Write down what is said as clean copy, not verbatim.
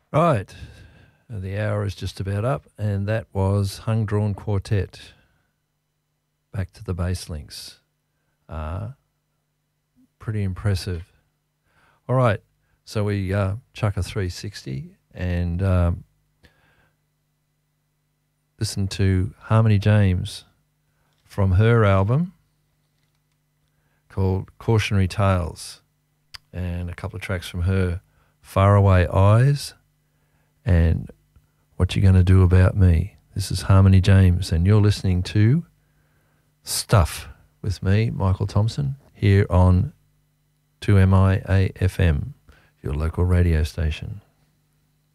Right, the hour is just about up, and that was Hung Drawn Quartet. Back to the bass links. Pretty impressive. All right, so we chuck a 360 and listen to Harmony James from her album called Cautionary Tales, and a couple of tracks from her, Faraway Eyes and What You Gonna Do About Me. This is Harmony James, and you're listening to Stuff with me, Michael Thompson, here on 2MI AFM, your local radio station.